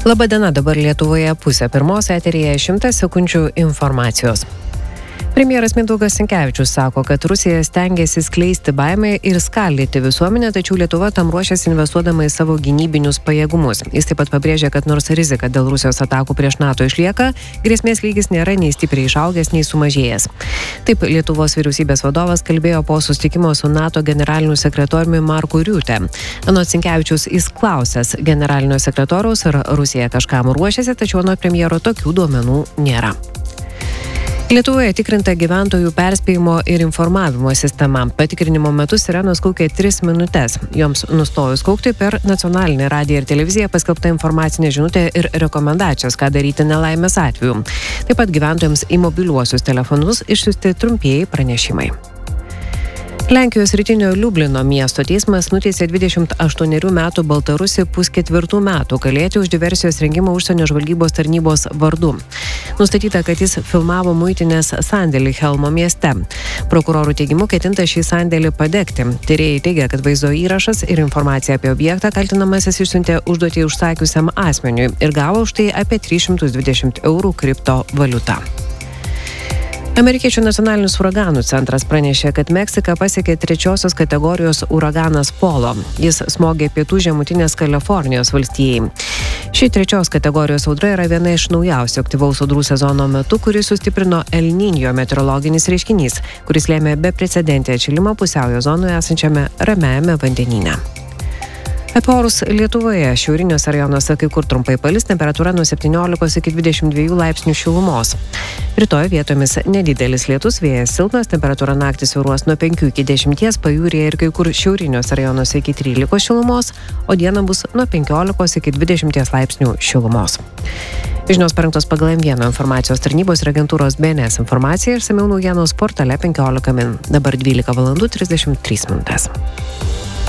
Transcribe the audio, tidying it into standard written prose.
Labadiena, dabar Lietuvoje 1:30 eteryje 100 sekundžių informacijos. Premjeras Mindaugas Sinkevičius sako, kad Rusija stengiasi skleisti baimę ir skaldyti visuomenę, tačiau Lietuva tam ruošiasi investuodama į savo gynybinius pajėgumus. Jis taip pat pabrėžė, kad nors rizika dėl Rusijos atakų prieš NATO išlieka, grėsmės lygis nėra nei stipriai išaugęs, nei sumažėjęs. Taip Lietuvos vyriausybės vadovas kalbėjo po susitikimo su NATO generaliniu sekretoriumi Marku Riute. Anot Sinkevičius jis klausęs generalinio sekretoriaus, ar Rusija kažkam ruošiasi, tačiau anot premjero tokių duomenų nėra. Lietuvoje tikrinta gyventojų perspėjimo ir informavimo sistema. Patikrinimo metu sirenos kaukė 3 minutes. Joms nustojus kaukti per nacionalinę radiją ir televiziją paskelbta informacinė žinutė ir rekomendacijos, ką daryti nelaimės atveju. Taip pat gyventojams į mobiliuosius telefonus išsiųsti trumpieji pranešimai. Lenkijos rytinio Liublino miesto teismas nuteisė 28 metų Baltarusį 3,5 metų kalėti už diversijos rengimą užsienio žvalgybos tarnybos vardu. Nustatyta, kad jis filmavo muitinės sandėlį Helmo mieste. Prokurorų teigimu ketinta šį sandėlį padegti. Tyrėjai teigia, kad vaizdo įrašas ir informacija apie objektą kaltinamasis išsiuntė užduotį užsakiusiam asmeniui ir gavo už tai apie 320 eurų kriptovaliutą. Amerikiečių nacionalinis uraganų centras pranešė, kad Meksiką pasiekė 3 kategorijos uraganas Polo. Jis smogė pietų žemutinės Kalifornijos valstijai. Ši 3 kategorijos audra yra viena iš naujausių aktyvaus audrų sezono metu, kuris sustiprino El Niño meteorologinis reiškinys, kuris lėmė beprecedentį atšilimą pusiaujo zonoje esančiame Ramiajame vandenyne. Apie orus Lietuvoje šiauriniuose rajonuose kai kur trumpai palis, temperatūra nuo 17 iki 22 laipsnių šilumos. Rytoj vietomis nedidelis lietus, vėjas silpnas, temperatūra naktį svyruos nuo 5 iki 10, pajūryje ir kai kur šiauriniuose rajonuose iki 13 šilumos, o dieną bus nuo 15 iki 20 laipsnių šilumos. Žinios parengtos pagal M1 informacijos tarnybos ir agentūros BNS informaciją ir išsamiau naujienos portale 15 min. Dabar 12:33 min.